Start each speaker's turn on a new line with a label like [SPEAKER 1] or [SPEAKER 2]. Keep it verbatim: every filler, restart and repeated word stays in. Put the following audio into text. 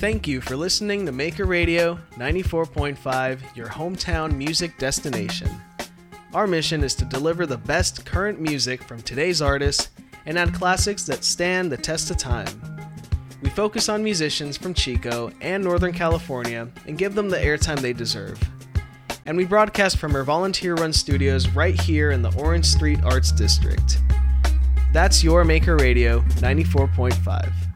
[SPEAKER 1] Thank you for listening to Maker Radio ninety-four point five, your hometown music destination. Our mission is to deliver the best current music from today's artists and add classics that stand the test of time. We focus on musicians from Chico and Northern California and give them the airtime they deserve. And we broadcast from our volunteer-run studios right here in the Orange Street Arts District. That's your Maker Radio ninety-four point five.